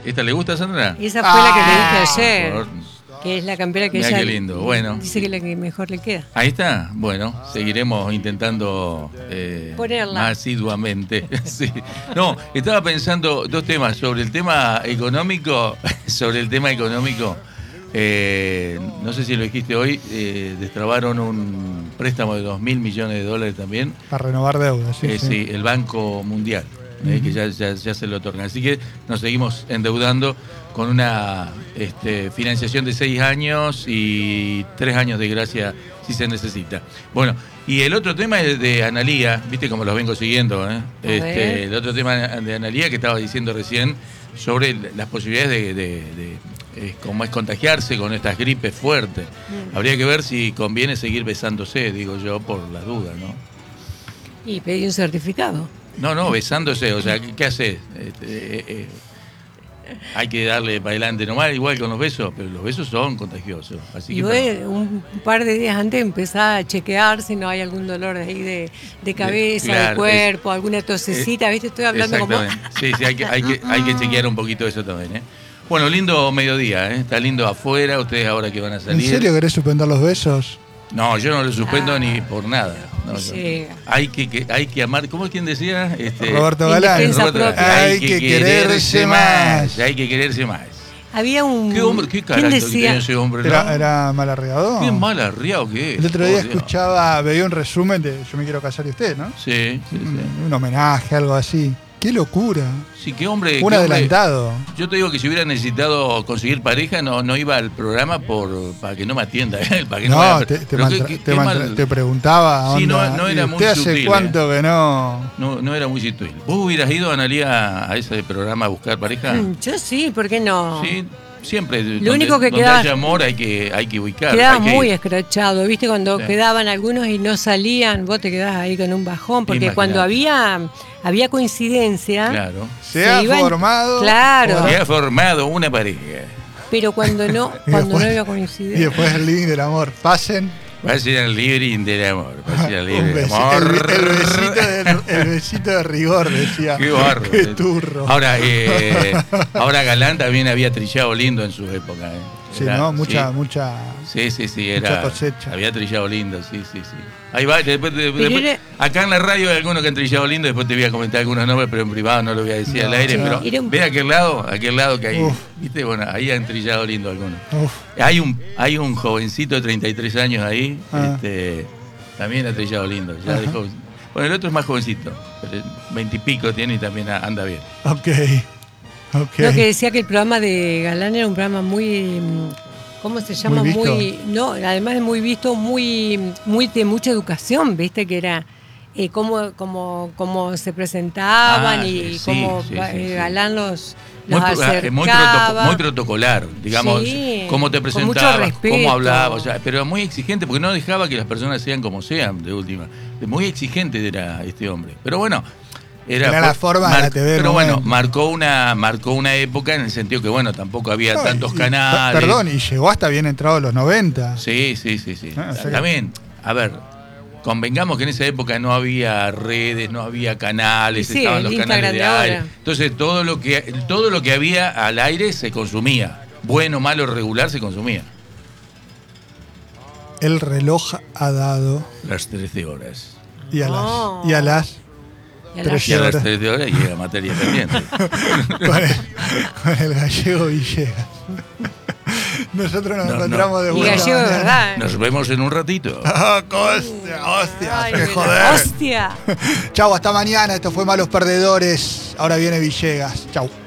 ¿Esta le gusta a Sandra? Esa fue la que le dije ayer. Por- Que es la campera que Mirá ella qué lindo, bueno. dice que es la que mejor le queda. Ahí está, bueno, seguiremos intentando Ponerla. más asiduamente. Sí. No, estaba pensando dos temas, sobre el tema económico, no sé si lo dijiste hoy, destrabaron un préstamo de $2.000 millones también. Para renovar deuda, sí. Sí, el Banco Mundial, que ya se lo otorgan. Así que nos seguimos endeudando con una financiación de 6 años y 3 años de gracia si se necesita. Bueno, y el otro tema es de Analía, viste cómo los vengo siguiendo, el otro tema de Analía que estaba diciendo recién sobre las posibilidades de cómo es contagiarse con estas gripes fuertes. Habría que ver si conviene seguir besándose, digo yo, por las dudas, ¿no? Y pedí un certificado. No, besándose, o sea, ¿qué haces? Hay que darle para adelante nomás, igual con los besos, pero los besos son contagiosos. Así Y que voy un par de días antes empezar a chequear si no hay algún dolor ahí de cabeza, claro, de cuerpo, alguna tosecita, ¿viste? Estoy hablando como... Exactamente. Sí, hay que chequear un poquito eso también, ¿eh? Bueno, lindo mediodía, ¿eh? Está lindo afuera, ustedes ahora que van a ¿En salir. serio querés suspender los besos? No, yo no lo suspendo ni por nada. No, Sí. hay que amar, ¿cómo es quien decía? Roberto Galán. defensa propia. Hay que quererse más. Hay que quererse más. Había un... Qué hombre, qué ¿Quién carácter que tenía decía? ese hombre, ¿no? ¿Era mal arriado? Qué mal arriado que es. El otro día por Dios. veía un resumen de Yo me quiero casar y usted, ¿no? Sí. Un homenaje, algo así. ¡Qué locura! Sí, qué hombre. Un qué hombre. adelantado. Yo te digo que si hubiera necesitado conseguir pareja, no iba al programa para que no me atienda él. Para que No, me- pero qué mal- te preguntaba. Sí, onda, no era ¿y muy usted hace sutil, cuánto que no? No era muy sutil. ¿Vos hubieras ido, Analía, a ese programa a buscar pareja? Yo sí, ¿por qué no? Sí, siempre. Lo único que donde quedaba- haya amor hay que ubicar. Quedaba hay que muy ir. escrachado, ¿viste? Cuando Sí. quedaban algunos y no salían, vos te quedás ahí con un bajón, porque Imaginate. cuando había coincidencia, Claro. Se ha iban- formado. Claro, Se ha formado una pareja. pero cuando no Y después- había Y coincidencia. después el living del amor. Pasen. Va a ser el libre del amor. Va a ser el Un libre del besito, amor. el besito de rigor, decía. Qué barro. Qué turro. Ahora Galán también había trillado lindo en su época. Sí, ¿no? Mucha. Sí, mucha cosecha. Había trillado lindo, sí. Ahí va, después, era- acá en la radio hay algunos que han trillado lindo, después te voy a comentar algunos nombres, pero en privado no lo voy a decir No, al aire, no. pero Era un- ve aquel lado que hay, Uf. ¿viste? Bueno, ahí han trillado lindo algunos. Uf. Hay un jovencito de 33 años ahí, Ah. también ha trillado lindo. Ya Ajá. dejó, bueno, el otro es más jovencito, pero 20 y pico tiene y también anda bien. Ok. Lo que decía que el programa de Galán era un programa muy... ¿Cómo se llama? Muy visto. No, además de muy visto, muy de mucha educación, ¿viste? Que era cómo se presentaban Ah, y sí, cómo sí. Galán los Muy acercaba. protocolar, digamos, Sí, cómo te con mucho presentabas, respeto. cómo hablabas, o sea, pero muy exigente, porque no dejaba que las personas sean como sean, de última. Muy exigente era este hombre. Pero bueno, Era la forma de la TV del pero bueno, momento. marcó una época en el sentido que, bueno, tampoco había No, tantos y- canales. Perdón, y llegó hasta bien entrado los 90. Sí. Ah, sí. También, a ver, convengamos que en esa época no había redes, no había canales, Sí, estaban el los Instagram canales de de ahora. aire. Entonces todo lo que había al aire se consumía. Bueno, malo, regular se consumía. El reloj ha dado. Las 13 horas. Y a Oh. las. Y a las. Y a Tres Y a las horas. 13 horas llega materia pendiente. con el gallego Villegas. Nosotros nos No, encontramos de Y vuelta. gallego de mañana. verdad. ¿eh? Nos vemos en un ratito. Ah, hostia, Ay, qué mira, joder. ¡Hostia! Chau, hasta mañana. Esto fue Malos Perdedores. Ahora viene Villegas. Chau.